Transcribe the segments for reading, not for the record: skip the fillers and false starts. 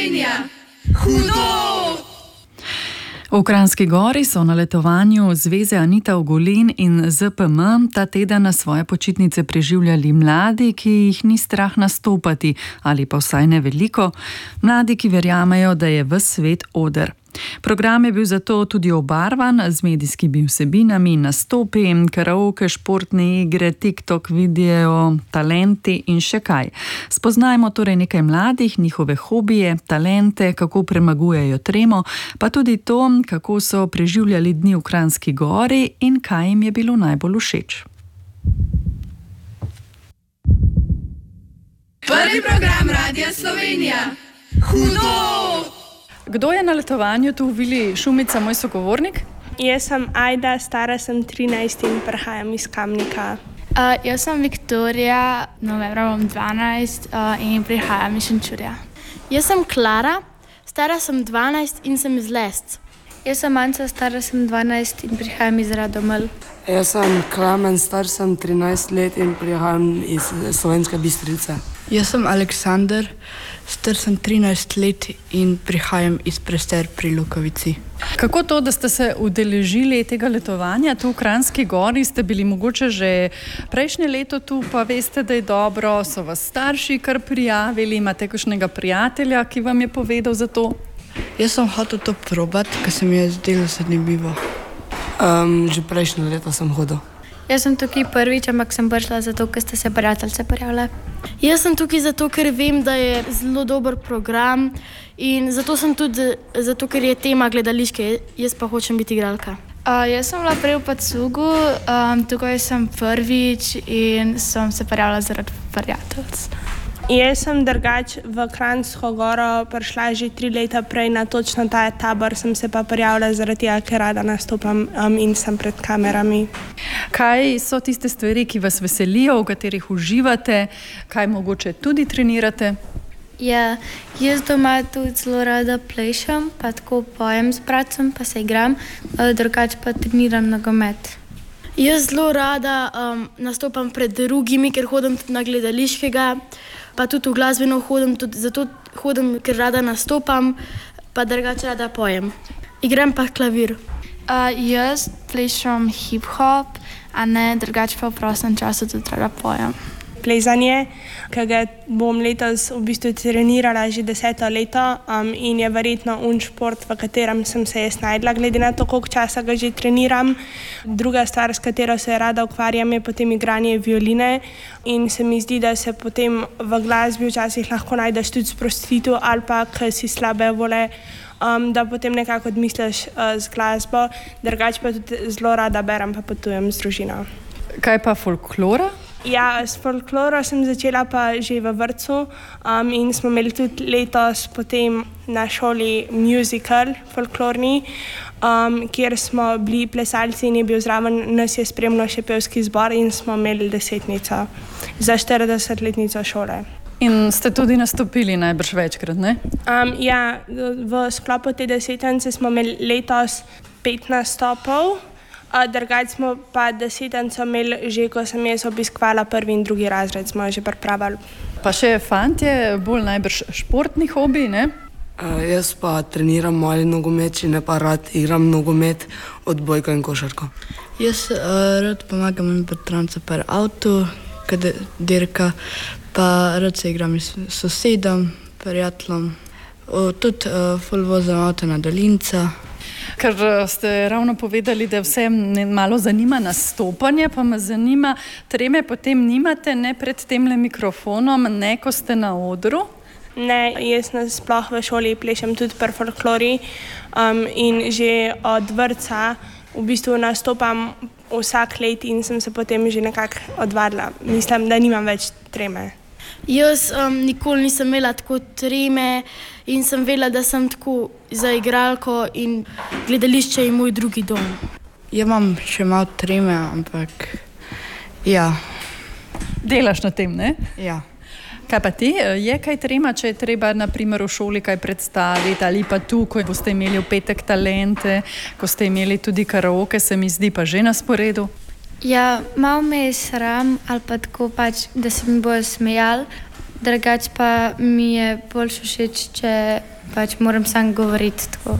Slovenija! Hudo! V Kranjski Gori so na letovanju Zveze Anita Ogulin in ZPM ta teden na svoje počitnice preživljali mladi, ki jih ni strah nastopati, ali pa vsaj ne veliko, mladi, ki verjamejo, da je ves svet oder. Program je bil zato tudi obarvan z medijskimi vsebinami, nastopi, karaoke, športne igre, TikTok, video, talenti in še kaj. Spoznajmo torej nekaj mladih, njihove hobije, talente, kako premagujejo tremo, pa tudi to, kako so preživljali dni v Kranjski Gori in kaj jim je bilo najbolj všeč. Prvi program Radia Slovenija. Hudo! Kdo je na letovanju tu v Vili Šumica, moj sogovornik? Jaz sem Ajda, stara sem 13 in prihajam iz Kamnika. Jaz sem Viktorija, novembra bom 12 in prihajam iz Šenčurja. Jaz sem Klara, stara sem 12 in sem iz Lesc. Jaz sem Anca, stara sem 12 in prihajam iz Radomelj. Jaz sem Klamen, star sem 13 let in prihajam iz Slovenske Bistrice. Jaz sem Aleksander, star sem 13 let in prihajam iz Prester pri Lukovici. Kako to, da ste se udeležili tega letovanja tu v Kranjski Gori? Ste bili mogoče že prejšnje leto tu, pa veste, da je dobro, so vas starši kar prijavili, imate kakšnega prijatelja, ki vam je povedal za to? Jaz sem hotel to probati, ker se mi je zdelo zanimivo. Že prejšnje leto sem hodil. Jaz sem tukaj prvič, ampak sem prišla zato, ker ste se prijateljice prijavile. Jaz sem tukaj zato, ker vem, da je zelo dober program in zato sem tudi, zato, ker je tema gledališke, jaz pa hočem biti igralka. Jaz sem bila prej v Pacugu, tukaj sem prvič in sem se prijavila zaradi prijateljic. Jaz sem drugače v Kranjsko Goro prišla že 3 leta prej na točno ta tabor, sem se pa prijavila zaradi tega, ker rada nastopam in sem pred kamerami. Kaj so tiste stvari, ki vas veselijo, v katerih uživate, kaj mogoče tudi trenirate? Ja, jaz doma tudi zelo rada plešem, pa tako pojem z bratom, pa se igram, drugače pa treniram nogomet. Jaz zelo rada nastopam pred drugimi, ker hodim tudi na gledališkega, pa tudi v glasbeno hodim, tudi zato hodim, ker rada nastopam, pa drugače rada pojem. Igram pa klavir. Jaz plešem hip-hop, a ne drugače pa v prostem času tudi rada pojem. Plezanje, ki ga bom letos v bistvu trenirala že 10. leto in je verjetno šport, v katerem sem se jaz najdla, glede na to, koliko časa ga že treniram. Druga stvar, s katero se rada ukvarjam, je potem igranje violine in se mi zdi, da se potem v glasbi včasih lahko najdeš tudi sprostitev ali pa, ki si slabe vole, da potem nekako odmisliš z glasbo, drugače pa tudi zelo rada berem pa potujem z družino. Kaj pa folklora? Ja, s folkloro sem začela pa že v vrtcu in smo imeli tudi letos potem na šoli musical folklorni, kjer smo bili plesalci in je bil zraven, nas je spremljal še pevski zbor in smo imeli 10-nico za 40-letnico šole. In ste tudi nastopili najbrž večkrat, ne? Ja, v sklopu te 10-nice smo imeli letos 5 nastopov. Drugače smo pa 10-nico imeli že, ko sem jaz obiskvala 1. in 2. razred, smo že pripravili. Pa še fantje, bolj najbrž športni hobi, ne? Jaz pa treniram mali nogomet, če ne pa rad igram nogomet, odbojko in košarko. Jaz rad pomagam bratrancu pri avtu, kad dirka, pa rad se igram s sosedom, prijateljem. Tudi ful vozim avto na Dolinca. Ker ste ravno povedali, da vse malo zanima nastopanje, pa me zanima, treme potem nimate ne pred temle mikrofonom, ne ko ste na odru? Ne, jaz sploh v šoli plešem tudi pri folklori in že od vrtca v bistvu nastopam vsak let in sem se potem že nekako odvadila. Mislim, da nimam več treme. Jaz nikoli nisem imela tako treme in sem vedela, da sem tako za igralko in gledališče je moj drugi dom. Ja, imam še malo treme, ampak ja. Delaš na tem, ne? Ja. Kaj pa ti? Je kaj trema, če je treba na primer v šoli kaj predstaviti ali pa tu, ko boste imeli v petek talente, ko ste imeli tudi karaoke, se mi zdi pa že na sporedu? Ja, malo me je sram ali pa tako pač, da se mi bojo smejali, drugače pa mi je bolj všeč, če pač moram sam govoriti tako.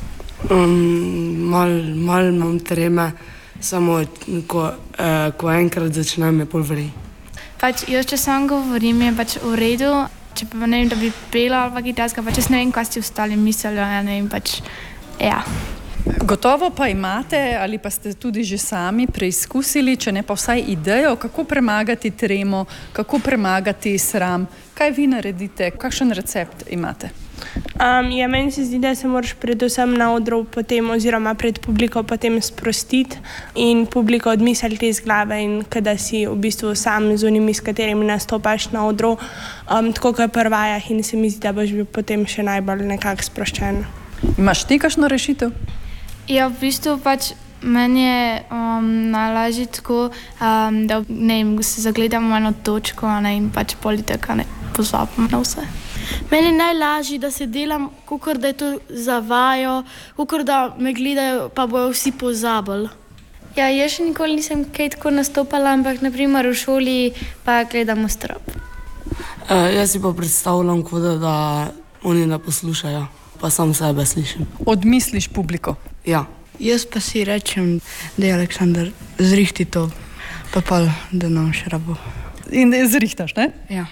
Mal imam treme, samo ko enkrat začnem, je pol vrej. Pač jaz, če sam govorim, je pač v redu, če pa ne vem, da bi pela ali pa kitajska, pač jaz ne vem, kaj si ostali mislijo, ja ne vem, pač, ja. Gotovo pa imate ali pa ste tudi že sami preizkusili, če ne pa vsaj idejo, kako premagati tremo, kako premagati sram. Kaj vi naredite? Kakšen recept imate? Ja, meni se zdi, da se moraš predvsem na odru potem oziroma pred publiko potem sprostiti in publiko odmisliti iz glave in kada si v bistvu sam z unimi, s katerimi nastopaš na odru, tako kot v prvajah in se mi zdi, da boš bil potem še najbolj nekako sproščen. Imaš ti kakšno rešitev? Ja, v bistvu pač meni je najlažje tako, da ne vem, se zagledam v eno točko in pač politika ne pozabim na vse. Meni je najlažje, da se delam, kakor da je to za vajo, kakor da me gledajo, pa bojo vsi pozabili. Ja, jaz še nikoli nisem kaj tako nastopala, ampak naprimer v šoli pa gledam v strop. Jaz si pa predstavljam, kot da oni ne poslušajo, pa sam sebe slišim. Odmisliš publiko? Ja. Jaz pa si rečem, da je Aleksandar, zrihti to, pa da nam še rabo. In zrihtaš, ne? Ja.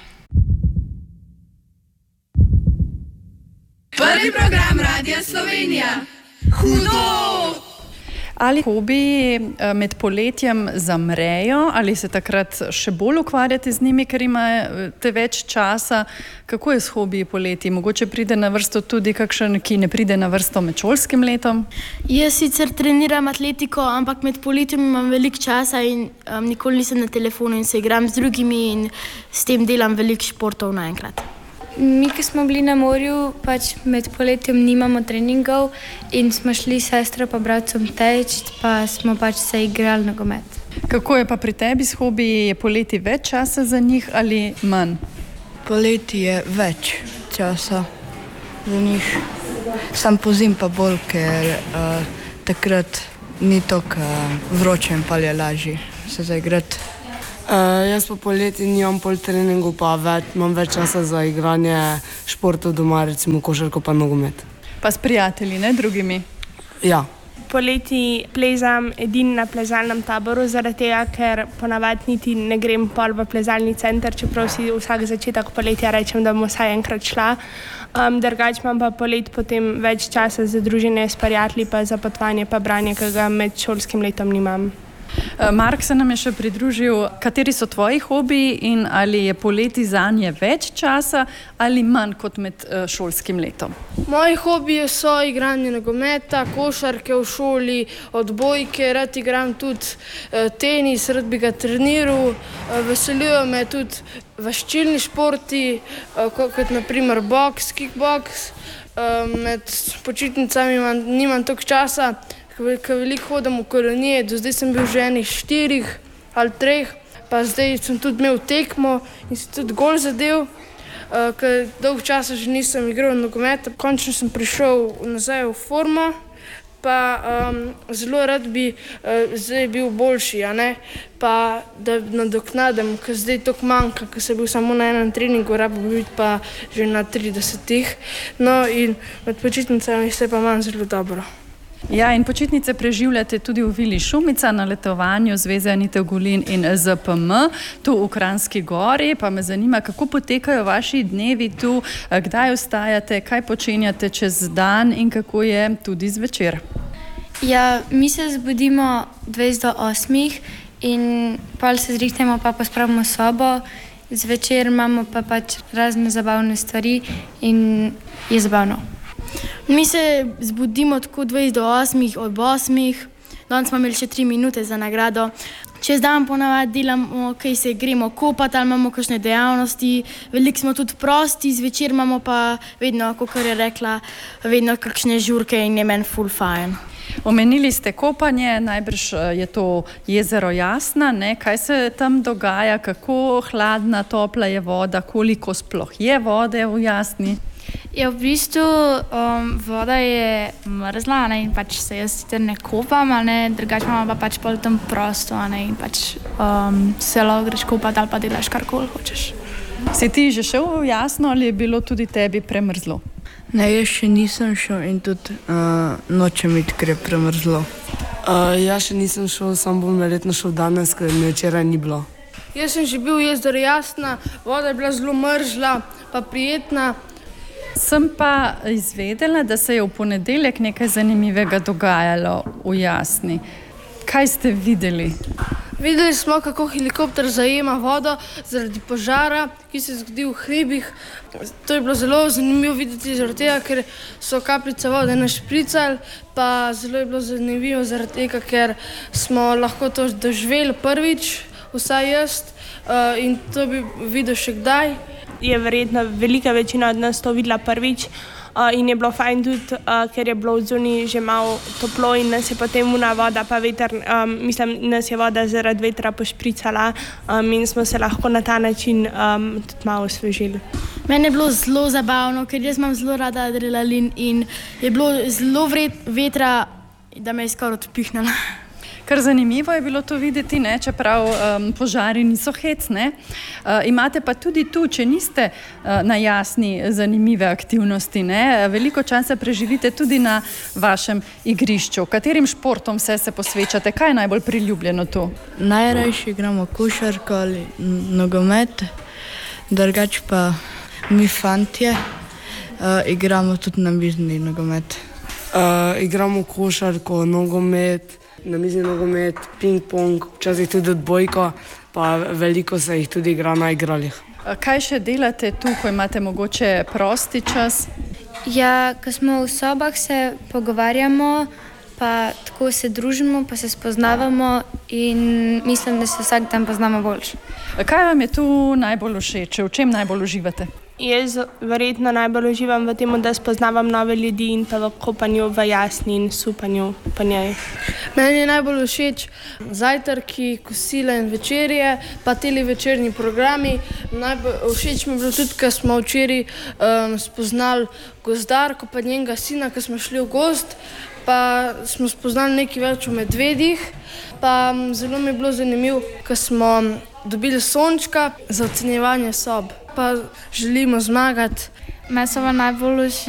Prvi program Radia Slovenija. Hudo! Ali hobiji med poletjem zamrejo, ali se takrat še bolj ukvarjate z njimi, ker imate več časa? Kako je s hobiji poleti? Mogoče pride na vrsto tudi kakšen, ki ne pride na vrsto med šolskim letom? Jaz sicer treniram atletiko, ampak med poletjem imam veliko časa in nikoli nisem na telefonu in se igram z drugimi in s tem delam veliko športov naenkrat. Mi, ki smo bili na morju, pač med poletjem nimamo treningov in smo šli s sestro pa bratcem teč, pa smo pač se igrali nogomet. Kako je pa pri tebi s hobiji? Je poleti več časa za njih ali manj? Poleti je več časa za njih. Sam pozim pa bolj, ker takrat ni tako vroče in pa je lažje se zaigrati. Jaz pa poleti nimam pol treningov, pa imam več časa za igranje športov doma, recimo košarko pa nogomet. Pa s prijatelji, ne drugimi? Ja. Poleti plezam edini na plezalnem taboru, zaradi tega, ker ponavadi niti ne grem pol v plezalni center, čeprav si vsak začetek poletja rečem, da bom vsaj enkrat šla. Drugače imam pa polet potem več časa za druženje s prijatelji, pa za potovanje, pa branje, ki ga med šolskim letom nimam. Mark se nam je še pridružil. Kateri so tvoji hobiji in ali je poleti zanje več časa ali manj kot med šolskim letom? Moji hobiji so igranje nogometa, košarke v šoli, odbojke, rad igram tudi tenis, rad bi ga treniral. Veselijo me tudi vaščilni športi, kot naprimer boks, kickboks. Med počitnicami nimam toliko časa, ker veliko hodim v kolonije, do zdaj sem bil že enih 4 ali 3, pa zdaj sem tudi imel tekmo in si tudi gol zadev, ker dolgo časa že nisem igral nogometa. Končno sem prišel nazaj v formo, pa zelo rad bi zdaj bil boljši, pa da nadoknadim, ker zdaj toliko manjka, ker sem bil samo na enem treningu, rabo biti pa že na 30. No in med počitnicami se pa imam zelo dobro. Ja, in počitnice preživljate tudi v Vili Šumica na letovanju Zveze Anite Ogulin in ZPM, tu v Kranjski Gori. Pa me zanima, kako potekajo vaši dnevi tu, kdaj ostajate, kaj počenjate čez dan in kako je tudi zvečer. Ja, mi se zbudimo 7:50 in pol se zrihtamo, pa pospravimo sobo. Zvečer imamo pa pač razne zabavne stvari in je zabavno. Mi se zbudimo tako 7:50, ob 8. Danes smo imeli še 3 minute za nagrado. Čez dan ponavadi delamo, kaj se gremo kopati ali imamo kakšne dejavnosti. Veliko smo tudi prosti, zvečer imamo pa vedno, kakor je rekla, vedno kakšne žurke in je meni ful fajn. Omenili ste kopanje, najbrž je to jezero Jasna, ne? Kaj se tam dogaja, kako hladna, topla je voda, koliko sploh je vode v Jasni? Ja, v bistvu voda je mrzla in pač se jaz sicer ne kopam, drugače imamo pa pač pol tam prosto in pač se lahko greš kopati ali pa delaš karkoli hočeš. Si ti že šel v Jasno ali je bilo tudi tebi premrzlo? Ne, jaz še nisem šel in tudi nočem iti, ker je premrzlo. Jaz še nisem šel, sam bom verjetno šel danes, ker mi včeraj ni bilo. Jaz sem že bil v jezeru Jasna, voda je bila zelo mrzla, pa prijetna. Sem pa izvedela, da se je v ponedeljek nekaj zanimivega dogajalo v Jasni. Kaj ste videli? Videli smo, kako helikopter zajema vodo zaradi požara, ki se je zgodil v hribih. To je bilo zelo zanimivo videti zaradi tega, ker so kapljice vode našpricali, pa zelo je bilo zanimivo zaradi tega, ker smo lahko to doživeli prvič, vsaj jaz, in to bi videl še kdaj. Je verjetno velika večina od nas to videla prvič in je bilo fajn tudi, ker je bilo odzunaj že malo toplo in nas je potem voda pa veter, nas je voda zaradi vetra pošpricala in smo se lahko na ta način tudi malo osvežili. Meni je bilo zelo zabavno, ker jaz imam zelo rada adrenalin in je bilo zelo vetra, da me je skoraj odpihnila. Kar zanimivo je bilo to videti, ne? Čeprav požari niso hecne. Imate pa tudi tu, če niste na Jasni, zanimive aktivnosti. Ne? Veliko časa preživite tudi na vašem igrišču. Katerim športom se posvečate? Kaj je najbolj priljubljeno tu? Najrajši igramo košarko ali nogomet, drugače pa mi fantje igramo tudi namizni nogomet. Igramo košarko, nogomet, namizni nogomet, ping-pong, včasih tudi odbojko, pa veliko se jih tudi igra na igralih. Kaj še delate tu, ko imate mogoče prosti čas? Ja, ko smo v sobah, se pogovarjamo, pa tako se družimo, pa se spoznavamo in mislim, da se vsak dan poznamo boljše. Kaj vam je tu najbolj všeč? V čem najbolj uživate? Jaz verjetno najbolj uživam v tem, da spoznavam nove ljudi in pa v kopanju v Jasni in supanju po njej. Meni je najbolj všeč zajtrki, kosila in večerje, pa teli večerni programi. Všeč mi je bilo tudi, ker smo včeraj spoznali gozdarko pa njenega sina, ker smo šli v gozd, pa smo spoznali nekaj več o medvedih. Pa zelo mi je bilo zanimivo, ker smo dobili sončka za ocenjevanje sob, pa želimo zmagati. Meni so najbolj